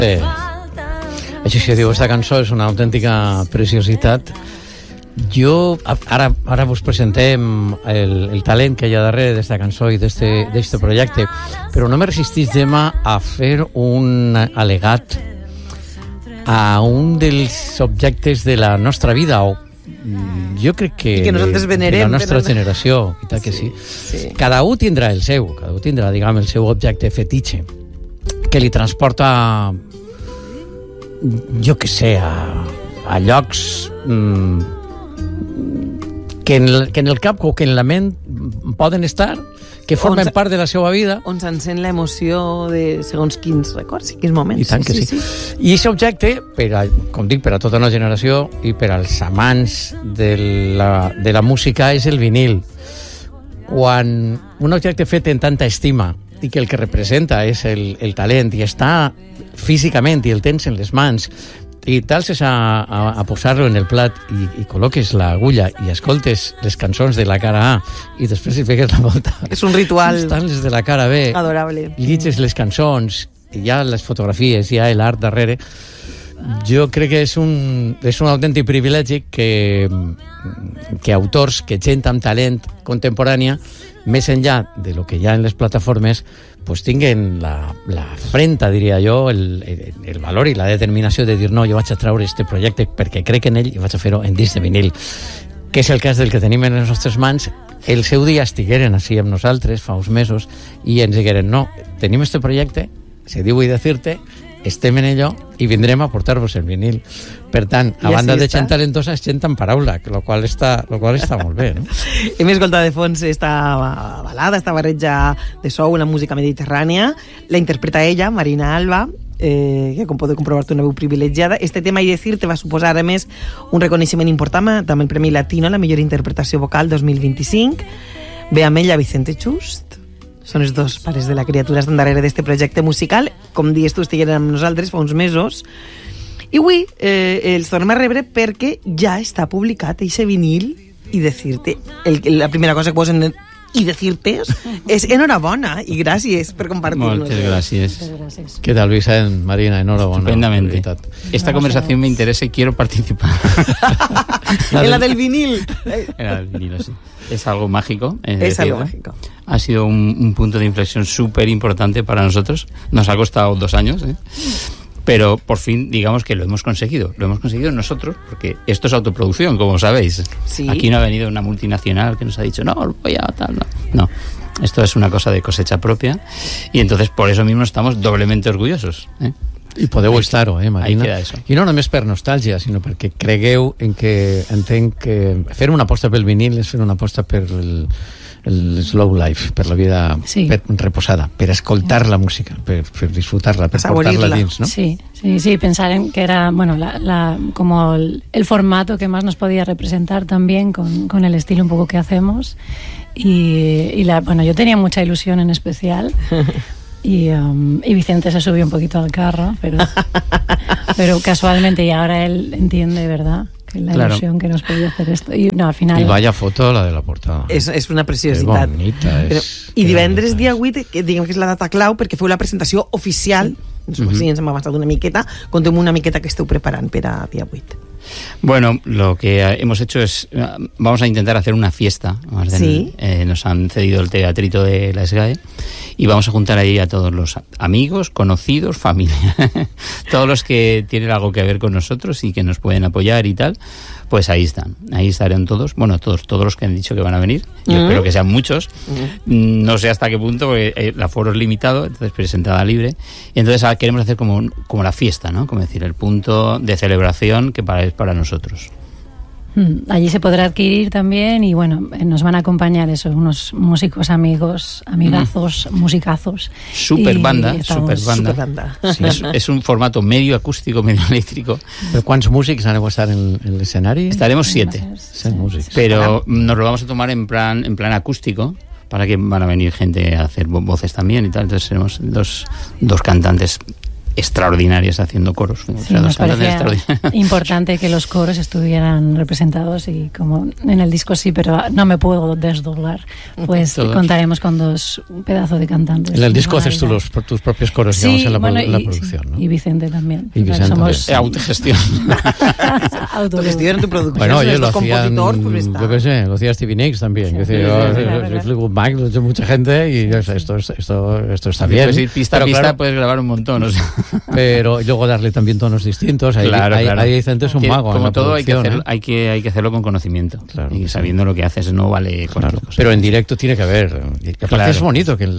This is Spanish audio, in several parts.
Això que diu, esta cançó és una autèntica preciositat. Jo, ara vos presentem el talent que hi ha darrere d'esta cançó i d'este projecte, però no me resistís, Gemma, a fer un al·legat a un dels objectes de la nostra vida, o jo crec que nosaltres venerem, de la nostra generació, i tal que sí. Cada un tindrà el seu, diguem, el seu objecte fetitxe, que li transporta, jo que sé, a llocs que en el cap o que en la ment poden estar, que formen part de la seva vida. On s'encén l'emoció de segons quins records i quins moments. I tant que sí. I aquest objecte, com dic, per a tota una generació i per als amants de la música, és el vinil. Quan un objecte fet en tanta estima i que el que representa és el talent i està físicament i el tens en les mans i t'alces a posar-lo en el plat i col·loques l'agulla i escoltes les cançons de la cara A i després hi pegues la volta. És un ritual. Estan les de la cara B. Adorable. Llitges les cançons, hi ha les fotografies, hi ha l'art darrere. Jo crec que és un autèntic privilegi que autors, que gent amb talent contemporània, més enllà de lo que hi ha en les plataformes, pues tinguen la frenta, diria jo, el valor i la determinació de dir no, jo vaig a treure este projecte perquè crec en ell i vaig a fer-ho en disc de vinil, que és el cas del que tenim en les nostres mans. El seu dia estigueren així amb nosaltres fa uns mesos i ens digueren no, tenim este projecte, se diu i decirte, estem en allò i vindrem a portar-vos el vinil. Per tant, a banda de gent talentosa, és gent amb paraula, lo qual està molt bé, no? Hem escoltat de fons esta balada, esta barreja de soul, la música mediterrània. La interpreta ella, Marina Alba, que com podeu comprovar-te una veu privilegiada. Este tema, i decir, te va suposar a més un reconeixement important amb el Premi Latino a la millor interpretació vocal 2025. Ve amb ella Vicente Just. Són els dos pares de la criatura estan darrere d'este projecte musical. Com dius tu, estigueren amb nosaltres fa uns mesos. I avui els tornem a rebre perquè ja està publicat eixe vinil i decir-te. La primera cosa que posen i decir-te és enhorabona i gràcies per compartir-nos. Moltes gràcies. ¿Qué tal, Vicent? Marina, enhorabuena. Estupendamente. Esta conversación me interesa y quiero participar. En la del vinil. En la del vinil, sí. Es algo mágico. Es algo mágico. Ha sido un punto de inflexión súper importante para nosotros. Nos ha costado 2 años, pero por fin, digamos que lo hemos conseguido. Lo hemos conseguido nosotros, porque esto es autoproducción, como sabéis. Sí. Aquí no ha venido una multinacional que nos ha dicho, no, voy a tal, no. Esto es una cosa de cosecha propia y entonces por eso mismo estamos doblemente orgullosos. I podeu estar-ho, Marina? Ahí queda eso. I no només per nostàlgia, sinó perquè cregueu en que entenc que fer una aposta pel vinil és fer una aposta per el slow life, per la vida reposada, per escoltar la música, per disfrutar-la, per portar-la dins, ¿no? Sí, pensar en que era, bueno, como el formato que más nos podía representar también con el estilo un poco que hacemos y bueno, yo tenía mucha ilusión en especial. Y Vicente se subió un poquito al carro, pero casualmente, y ahora él entiende, ¿verdad?, que la ilusión que nos podía hacer esto. Y no, al final... Y vaya foto la de la portada. És una preciositat. Que bonita és. I divendres, dia 8, que diguem que és la data clau, perquè feu la presentació oficial, sí, ens hem avançat una miqueta, contem una miqueta que esteu preparant per a dia 8. Bueno, lo que hemos hecho es, vamos a intentar hacer una fiesta. Nos han cedido el teatrito de la SGAE y vamos a juntar ahí a todos los amigos, conocidos, familia, todos los que tienen algo que ver con nosotros y que nos pueden apoyar y tal, pues ahí están, ahí estarán todos, bueno, todos los que han dicho que van a venir. Yo espero que sean muchos, no sé hasta qué punto, porque el aforo es limitado, entonces presentada libre, y entonces queremos hacer como la fiesta, ¿no? Como decir, el punto de celebración que es para nosotros. Allí se podrá adquirir también y bueno, nos van a acompañar unos músicos amigazos, musicazos. Super banda. Sí, es un formato medio acústico, medio eléctrico. ¿Pero cuántos músicos han a estar en el escenario? Estaremos 7. Pero nos lo vamos a tomar en plan acústico, para que van a venir gente a hacer voces también y tal. Entonces seremos dos cantantes extraordinarias haciendo coros. Sí, nos parecía importante que los coros estuvieran representados, y como en el disco sí, pero no me puedo desdoblar, pues contaremos con un pedazo de cantantes. En el disco haces tú tus propios coros, sí, digamos, en la y, producción, ¿no? Y Vicente también. Y Vicente. Somos autogestión. Autogestión en tu producción. Bueno, oye, lo hacían, yo qué sé, lo hacía Stevie Nicks también. Sí, Fleetwood Mac, lo ha hecho mucha gente, y esto está bien. Pues ir pista a pista, claro, puedes grabar un montón, o sea. Pero luego darle también tonos distintos. Claro. Ahí Vicente es un mago. Como todo hay que hacerlo con conocimiento, claro, y sabiendo lo que haces, no vale cualquier cosa. Pero en directo tiene que haber. Aparte es bonito que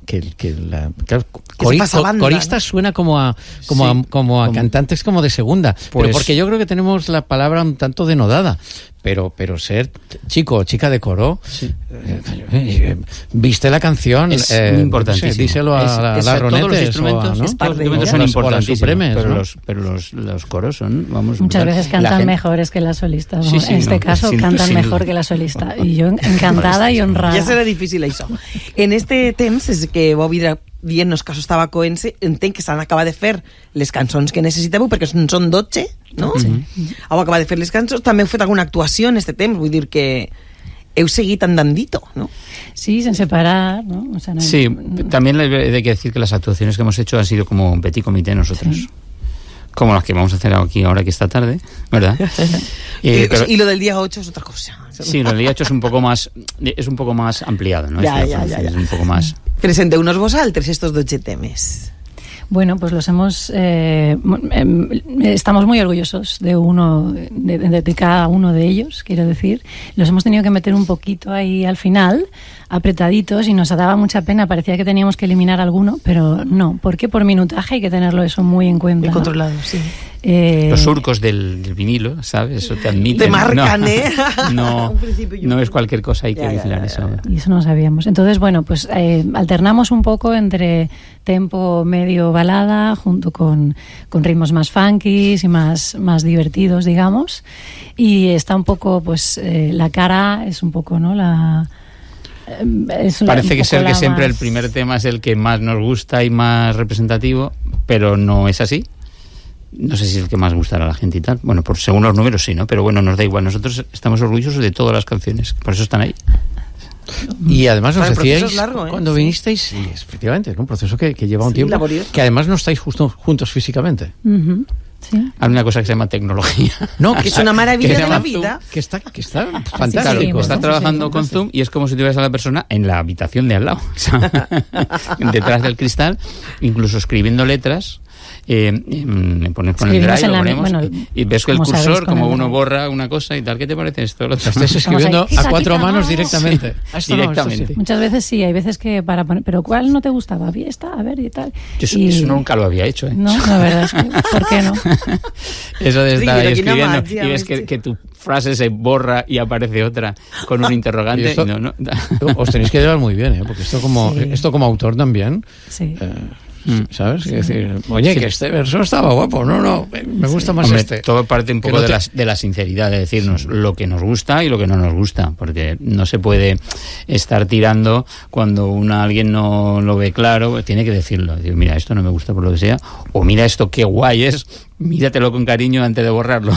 coristas suena como a cantantes como de segunda, pero porque yo creo que tenemos la palabra un tanto denodada. Pero ser chico o chica de coro, sí, viste la canción, es muy importantísimo. Díselo a las ronetes. Todos los instrumentos son importantísimos, pero los coros son, muchas veces cantan mejores que la solista. Sí, en este caso cantan mejor que la solista. Y yo encantada y honrada. Ja serà difícil això. En este temps és que vau dient-nos que això estava coent-se, entenc que s'han acabat de fer les cançons que necessiteu, perquè són 12, no? Sí. Heu acabat de fer les cançons, també heu fet alguna actuació en este temps, vull dir que heu seguit andandito, ¿no? Sí, sin separar, ¿no? O sea, sí, también hay que decir que las actuaciones que hemos hecho han sido como un petit comité nosotros. Sí. Como las que vamos a hacer aquí ahora, que esta tarde, ¿verdad? Y lo del día 8 es otra cosa. Sí, lo del día 8 es un poco más ampliado, ¿no? Ya. Es un poco más... Presenteu-nos vosaltres estos 12 temes. Bueno, pues los hemos... estamos muy orgullosos de cada uno de ellos, quiero decir. Los hemos tenido que meter un poquito ahí al final, apretaditos, y nos daba mucha pena. Parecía que teníamos que eliminar alguno, pero no, porque por minutaje hay que tenerlo eso muy en cuenta. Muy controlado, ¿no? Sí. Los surcos del vinilo, ¿sabes? Eso te admiten. Te marcan, no es cualquier cosa, hay que vigilar eso. Y eso no sabíamos. Entonces, bueno, pues alternamos un poco entre tempo medio balada, junto con ritmos más funky y más divertidos, digamos. Y está un poco, pues, la cara es un poco, ¿no? Parece que ser que siempre el primer tema es el que más nos gusta y más representativo, pero no es así. No sé si es el que más gustará a la gente y tal. Bueno, según los números sí, ¿no? Pero bueno, nos da igual. Nosotros estamos orgullosos de todas las canciones, por eso están ahí. Y además nos decíais, es largo, cuando vinisteis, y efectivamente, es un proceso que lleva un tiempo, laborioso, que además no estáis juntos físicamente. Uh-huh. Sí. Hay una cosa que se llama tecnología. No, que es una maravilla de la vida. Que está fantástico. Claro, estás trabajando con Zoom y es como si tuvieras a la persona en la habitación de al lado, o sea, detrás del cristal, incluso escribiendo letras. Pones con el drive, lo ponemos, y ves que el cursor, como uno borra una cosa y tal. ¿Qué te parece esto? Lo estás escribiendo a cuatro manos directamente. Sí, directamente. Sí. Muchas veces sí, hay veces que para poner, pero ¿cuál no te gustaba? Esta, a ver y tal. Eso nunca lo había hecho, ¿eh? No, la verdad es que, ¿por qué no? Eso de estar ahí escribiendo y ves que tu frase se borra y aparece otra con un interrogante. Esto, no. Os tenéis que llevar muy bien, porque esto como autor también. Sí. ¿Sabes? Es decir, oye, que este verso estaba guapo, no, me gusta más este. Todo parte un poco de la sinceridad, de decirnos lo que nos gusta y lo que no nos gusta, porque no se puede estar tirando cuando alguien no lo ve claro, tiene que decirlo, decir, mira, esto no me gusta por lo que sea, o mira esto qué guay es, míratelo con cariño antes de borrarlo.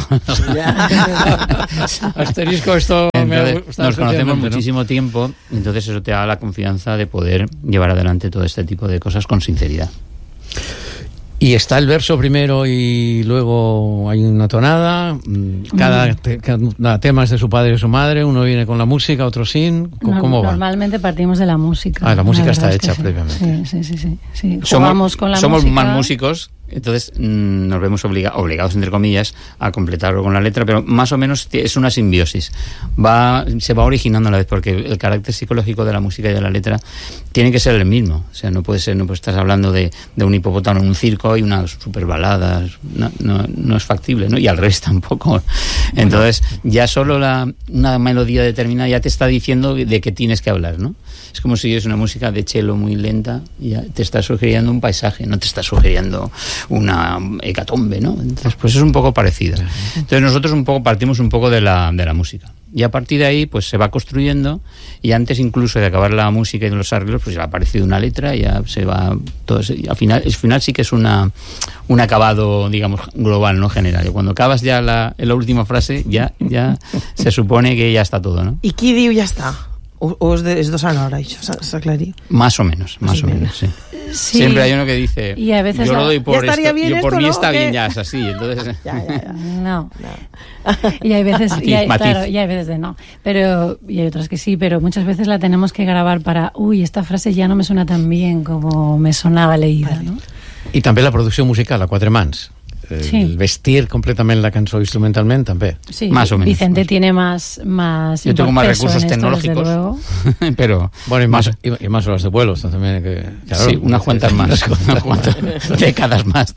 Asterisco, esto nos conocemos muchísimo tiempo, entonces eso te da la confianza de poder llevar adelante todo este tipo de cosas con sinceridad. Y está el verso primero y luego hay una tonada. Cada tema es de su padre y su madre. Uno viene con la música, otro sin. ¿Cómo va? Normalmente partimos de la música. La música está hecha previamente. Sí. Somos más músicos, entonces nos vemos obligados, entre comillas, a completarlo con la letra, pero más o menos es una simbiosis. Se va originando a la vez, porque el carácter psicológico de la música y de la letra tiene que ser el mismo. O sea, no puede estar hablando de un hipopótamo en un circo y unas super baladas. No es factible, ¿no? Y al revés tampoco. Entonces, ya solo una melodía determinada ya te está diciendo de qué tienes que hablar, ¿no? Es como si es una música de cello muy lenta y ya te está sugiriendo un paisaje, no te está sugiriendo una hecatombe, ¿no? Entonces, pues es un poco parecido. Entonces nosotros un poco partimos un poco de la música. Y a partir de ahí, pues se va construyendo, y antes incluso de acabar la música y de los arreglos, pues ya ha aparecido una letra, y ya se va todo eso, y al final sí que es un acabado, digamos, global, no general. Y cuando acabas ya la última frase, ya se supone que ya está todo, ¿no? ¿Y qui diu ya está? O es dos alhora, això s'ha aclarit? Más o menos, sí. Sí. Siempre hay uno que dice, y a veces yo lo doy por esto, yo por mí ¿no? está bien, ya es así, entonces no. Y hay veces claro, y hay veces de no, pero y hay otras que sí, pero muchas veces la tenemos que grabar para, esta frase ya no me suena tan bien como me sonaba leída, ¿no? I també la producció musical a quatre mans. El vestir completamente la canción instrumentalmente también. Sí, más o menos. Vicente tiene más yo tengo más recursos tecnológicos, pero bueno, y más horas de vuelo también, que claro, sí, unas cuantas más, décadas más.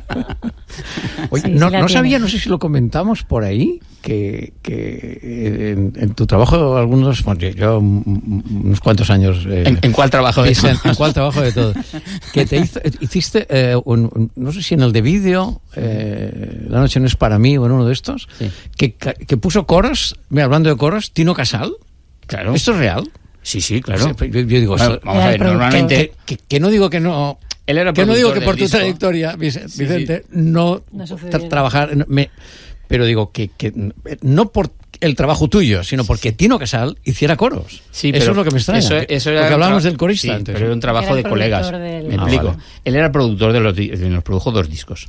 Oye, sí, no sabía, no sé si lo comentamos por ahí, que en tu trabajo algunos, bueno, yo unos cuantos años ¿En cuál trabajo de eso? En cuál trabajo de todo, que hiciste no sé si en el de vídeo, La noche no es para mí, o en uno de estos, sí. que puso coros, hablando de coros, Tino Casal. Claro. ¿Esto es real? Sí, claro. Sí, yo digo, bueno, vamos a ver, normalmente que no digo que no, él era que no digo que por tu disco. Trayectoria, Vicente, sí. no trabajar, pero digo que no por el trabajo tuyo, sino porque Tino Casal hiciera coros. Sí, eso es lo que me extraña. Eso era porque hablábamos del corista sí, antes. Pero era un trabajo de colegas. Me explico. Vale. Él era el productor nos produjo 2 discos.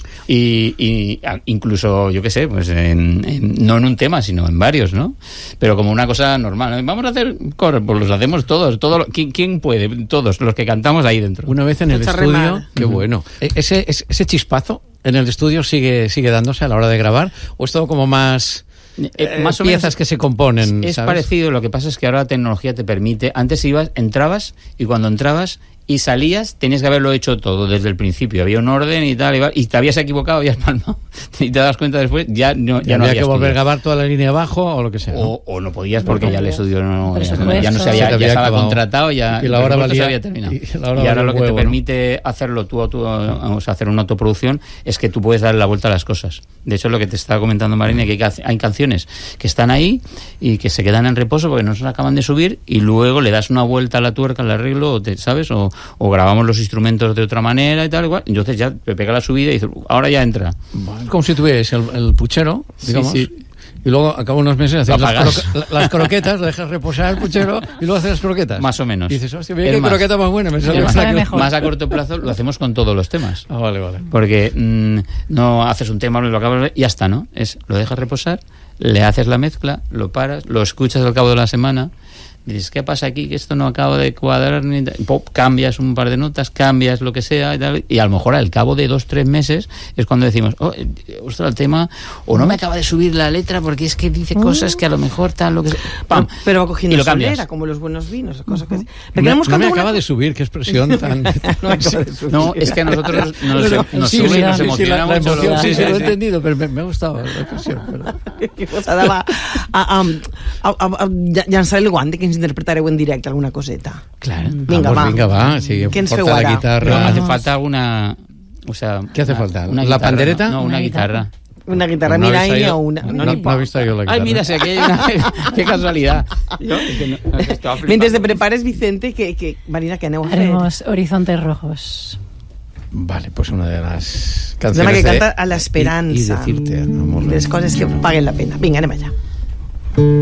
Y incluso, yo qué sé, pues no en un tema, sino en varios, ¿no? Pero como una cosa normal. Vamos a hacer coros, pues los hacemos todos. ¿Quién puede? Todos, los que cantamos ahí dentro. Una vez en el estudio, qué bueno. Ese chispazo en el estudio sigue dándose a la hora de grabar, o es todo como más más o piezas menos que se componen, es ¿sabes? parecido. Lo que pasa es que ahora la tecnología te permite, antes entrabas, y cuando entrabas y salías tenías que haberlo hecho todo desde el principio, había un orden y tal, y te habías equivocado, habías palmado y te das cuenta después, ya no había que volver a grabar toda la línea abajo o lo que sea, ¿no? o no podías porque ya el estudio ya no se había, ya estaba contratado, ya y la hora se había terminado, y ahora lo que te permite hacerlo tú vamos a hacer una autoproducción, es que tú puedes darle la vuelta a las cosas. De hecho, lo que te estaba comentando Marina, que hay canciones que están ahí y que se quedan en reposo porque no se acaban de subir, y luego le das una vuelta a la tuerca al arreglo, ¿sabes? O grabamos los instrumentos de otra manera y tal, igual. Entonces ya te pega la subida y dices, ahora ya entra. Como si tuvieras el puchero, digamos, sí. Y luego, a cabo de unos meses, haces las croquetas, lo dejas reposar el puchero y luego haces las croquetas. Más o menos. Y dices, hostia, mira qué croqueta más buena. Más a corto plazo lo hacemos con todos los temas. Ah, vale. Porque no haces un tema, lo acabas y ya está, ¿no? Lo dejas reposar, le haces la mezcla, lo paras, lo escuchas al cabo de la semana, dices, ¿qué pasa aquí? Que esto no acaba de cuadrar, cambias un par de notas, cambias lo que sea y tal, y a lo mejor al cabo de 2-3 meses es cuando decimos, ostras, el tema, o no me acaba de subir la letra porque es que dice cosas que a lo mejor tal, lo que sea, ¡pam! Pero va cogiendo y lo cambias. solera, como los buenos vinos, cosas que... No me acaba de subir, qué expresión tan... No, es que a nosotros nos sube y nos emociona mucho. Sí, lo he entendido, pero me ha gustado la expresión. Que posada va a llançar el guante, que ens interpretareu en directe alguna coseta. Claro. Vinga, va. Sí, què ens feu porta ara? la guitarra. No, hace falta alguna... O sea, ¿Qué hace falta? Una ¿La guitarra, pandereta? No, una guitarra. Una guitarra, No mira, he visto ahí yo- o una... No ni he visto yo la guitarra. Ay, mira, si aquí hay una... Qué casualidad. Estaba flipando. Mentre te prepares, Vicente, que Marina, que aneu a fer? Haremos Horizontes Rojos. Vale, pues una de las Dona canciones que de... canta a l'esperança. Y decirte, amor. Les coses que paguen la pena. Vinga, anem allà.